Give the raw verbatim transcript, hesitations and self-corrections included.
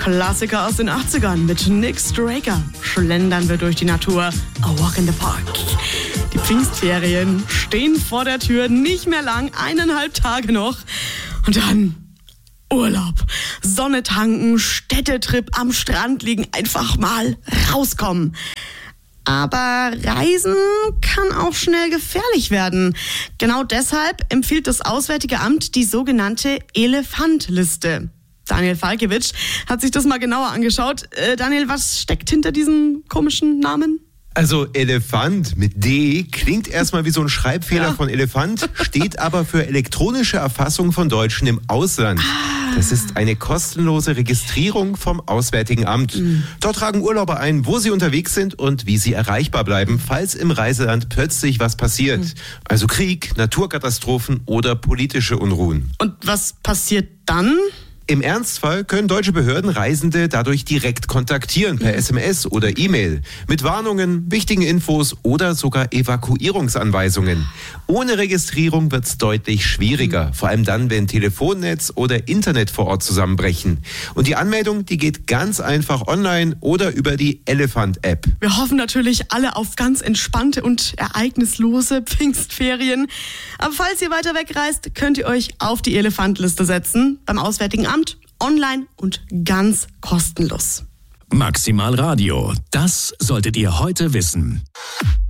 Klassiker aus den achtzigern mit Nick Straker. Schlendern wir durch die Natur. A Walk in the Park. Die Pfingstferien stehen vor der Tür. Nicht mehr lang, eineinhalb Tage noch. Und dann Urlaub. Sonne tanken, Städtetrip am Strand liegen. Einfach mal rauskommen. Aber Reisen kann auch schnell gefährlich werden. Genau deshalb empfiehlt das Auswärtige Amt die sogenannte Elefant-Liste. Daniel Falkewitsch hat sich das mal genauer angeschaut. Äh, Daniel, was steckt hinter diesem komischen Namen? Also Elefant mit D klingt erstmal wie so ein Schreibfehler ja. von Elefant, steht aber für elektronische Erfassung von Deutschen im Ausland. Das ist eine kostenlose Registrierung vom Auswärtigen Amt. Mhm. Dort tragen Urlauber ein, wo sie unterwegs sind und wie sie erreichbar bleiben, falls im Reiseland plötzlich was passiert. Mhm. Also Krieg, Naturkatastrophen oder politische Unruhen. Und was passiert dann? Im Ernstfall können deutsche Behörden Reisende dadurch direkt kontaktieren, per S M S oder E-Mail, mit Warnungen, wichtigen Infos oder sogar Evakuierungsanweisungen. Ohne Registrierung wird es deutlich schwieriger, vor allem dann, wenn Telefonnetz oder Internet vor Ort zusammenbrechen. Und die Anmeldung, die geht ganz einfach online oder über die Elefant-App. Wir hoffen natürlich alle auf ganz entspannte und ereignislose Pfingstferien. Aber falls ihr weiter wegreist, könnt ihr euch auf die Elefant-Liste setzen, beim Auswärtigen Amt. Online und ganz kostenlos. Maximal Radio, das solltet ihr heute wissen.